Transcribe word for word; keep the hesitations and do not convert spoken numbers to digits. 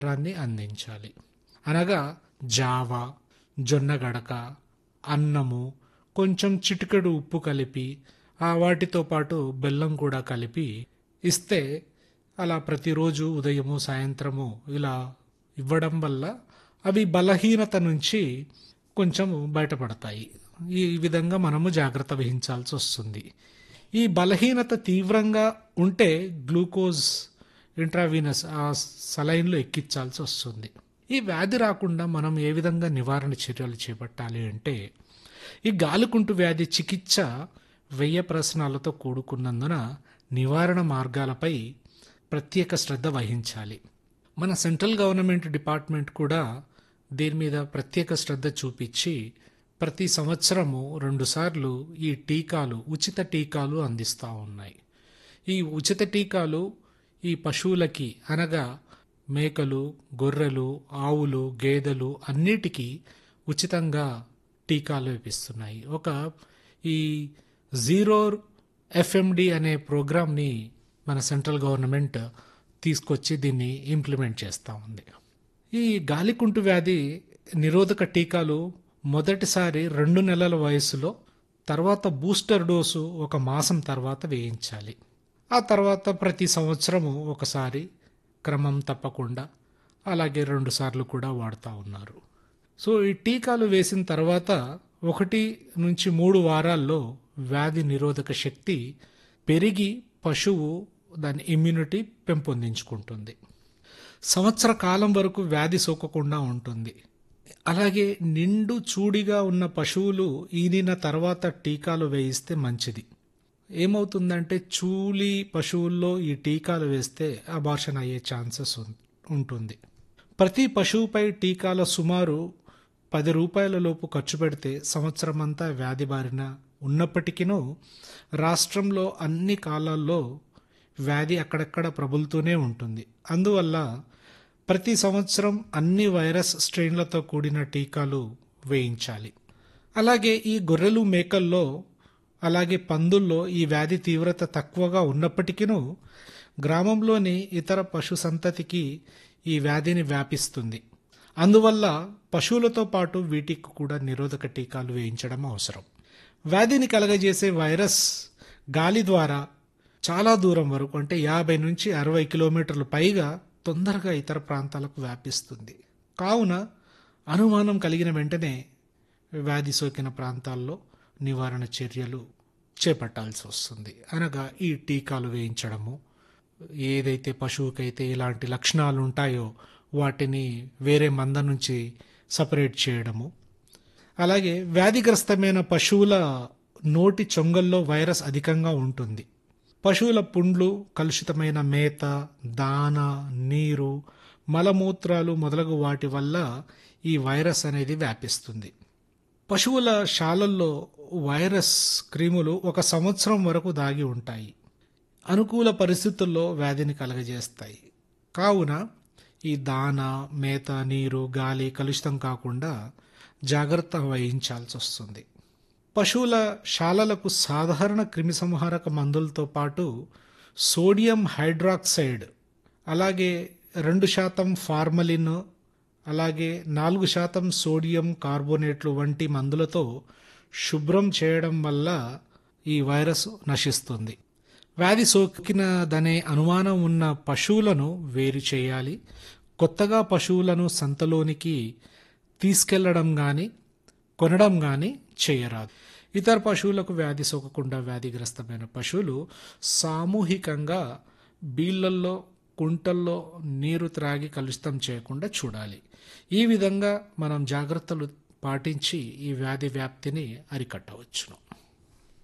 ఆహారాన్ని అందించాలి. అనగా జావ, జొన్న గడక, అన్నము, కొంచెం చిటికెడు ఉప్పు కలిపి ఆ వాటితో పాటు బెల్లం కూడా కలిపి ఇస్తే అలా ప్రతిరోజు ఉదయము సాయంత్రము ఇలా ఇవ్వడం వల్ల అవి బలహీనత నుంచి కొంచెము బయటపడతాయి. ఈ విధంగా మనము జాగ్రత్త వహించాల్సి వస్తుంది. ఈ బలహీనత తీవ్రంగా ఉంటే గ్లూకోజ్ ఇంట్రావీనస్ ఆ సలైన్లో ఎక్కించాల్సి వస్తుంది. ఈ వ్యాధి రాకుండా మనం ఏ విధంగా నివారణ చర్యలు చేపట్టాలి అంటే, ఈ గాలికుంటు వ్యాధి చికిత్స వ్యయ ప్రశ్నలతో కూడుకున్నందున నివారణ మార్గాలపై ప్రత్యేక శ్రద్ధ వహించాలి. మన సెంట్రల్ గవర్నమెంట్ డిపార్ట్మెంట్ కూడా దీని మీద ప్రత్యేక శ్రద్ధ చూపించి ప్రతి సంవత్సరము రెండుసార్లు ఈ టీకాలు ఉచిత టీకాలు అందిస్తూ ఉన్నాయి. ఈ ఉచిత టీకాలు ఈ పశువులకి అనగా మేకలు, గొర్రెలు, ఆవులు, గేదెలు అన్నిటికీ ఉచితంగా టీకాలు వేపిస్తున్నాయి. ఒక ఈ జీరో ఎఫ్ఎండి అనే ప్రోగ్రామ్ని మన సెంట్రల్ గవర్నమెంట్ తీసుకొచ్చి దీన్ని ఇంప్లిమెంట్ చేస్తూ ఉంది. ఈ గాలికుంటు వ్యాధి నిరోధక టీకాలు మొదటిసారి రెండు నెలల వయసులో, తర్వాత బూస్టర్ డోసు ఒక మాసం తర్వాత వేయించాలి. ఆ తర్వాత ప్రతి సంవత్సరము ఒకసారి క్రమం తప్పకుండా అలాగే రెండు సార్లు కూడా వాడుతూ ఉన్నారు. సో ఈ టీకాలు వేసిన తర్వాత ఒకటి నుంచి మూడు వారాల్లో వ్యాధి నిరోధక శక్తి పెరిగి పశువు దాని ఇమ్యూనిటీ పెంపొందించుకుంటుంది. సంవత్సర కాలం వరకు వ్యాధి సోకకుండా ఉంటుంది. అలాగే నిండు చూడిగా ఉన్న పశువులు ఈనిన తర్వాత టీకాలు వేయిస్తే మంచిది. ఏమవుతుందంటే చూలి పశువుల్లో ఈ టీకాలు వేస్తే అబార్షన్ అయ్యే ఛాన్సెస్ ఉంటుంది. ప్రతి పశువుపై టీకాల సుమారు పది రూపాయల లోపు ఖర్చు పెడితే సంవత్సరం అంతా వ్యాధి బారిన ఉన్నప్పటికీనూ రాష్ట్రంలో అన్ని కాలాల్లో వ్యాధి అక్కడక్కడ ప్రబలుతూనే ఉంటుంది. అందువల్ల ప్రతి సంవత్సరం అన్ని వైరస్ స్ట్రెయిన్లతో కూడిన టీకాలు వేయించాలి. అలాగే ఈ గొర్రెలు, మేకల్లో అలాగే పందుల్లో ఈ వ్యాధి తీవ్రత తక్కువగా ఉన్నప్పటికీనూ గ్రామంలోని ఇతర పశు సంతతికి ఈ వ్యాధిని వ్యాపిస్తుంది. అందువల్ల పశువులతో పాటు వీటికి కూడా నిరోధక టీకాలు వేయించడం అవసరం. వ్యాధిని కలగజేసే వైరస్ గాలి ద్వారా చాలా దూరం వరకు అంటే యాభై నుంచి అరవై కిలోమీటర్లు పైగా తొందరగా ఇతర ప్రాంతాలకు వ్యాపిస్తుంది. కావున అనుమానం కలిగిన వెంటనే వ్యాధి సోకిన ప్రాంతాల్లో నివారణ చర్యలు చేపట్టాల్సి వస్తుంది. అనగా ఈ టీకాలు వేయించడము, ఏదైతే పశువుకైతే ఇలాంటి లక్షణాలు ఉంటాయో వాటిని వేరే మంద నుంచి సపరేట్ చేయడము, అలాగే వ్యాధిగ్రస్తమైన పశువుల నోటి చొంగల్లో వైరస్ అధికంగా ఉంటుంది. పశువుల పుండ్లు, కలుషితమైన మేత, దాన, నీరు, మలమూత్రాలు మొదలగు వాటి వల్ల ఈ వైరస్ అనేది వ్యాపిస్తుంది. పశువుల శాలల్లో వైరస్ క్రిములు ఒక సంవత్సరం వరకు దాగి ఉంటాయి. అనుకూల పరిస్థితుల్లో వ్యాధిని కలగజేస్తాయి. కావున ఈ దాన, మేత, నీరు, గాలి కలుషితం కాకుండా జాగ్రత్త వహించాల్సి వస్తుంది. పశువుల శాలలకు సాధారణ క్రిమిసంహారక మందులతో పాటు సోడియం హైడ్రాక్సైడ్, అలాగే రెండు శాతం ఫార్మలిన్, అలాగే నాలుగు శాతం సోడియం కార్బోనేట్లు వంటి మందులతో శుభ్రం చేయడం వల్ల ఈ వైరస్ నశిస్తుంది. వ్యాధి సోకినదనే అనుమానం ఉన్న పశువులను వేరు చేయాలి. కొత్తగా పశువులను సంతలోనికి తీసుకెళ్లడం కానీ కొనడం కానీ చేయరాదు. ఇతర పశువులకు వ్యాధి సోకకుండా వ్యాధిగ్రస్తమైన పశువులు సామూహికంగా బీళ్లల్లో, కుంటల్లో నీరు త్రాగి కలుషితం చేయకుండా చూడాలి. ఈ విధంగా మనం జాగ్రత్తలు పాటించి ఈ వ్యాధి వ్యాప్తిని అరికట్టవచ్చును.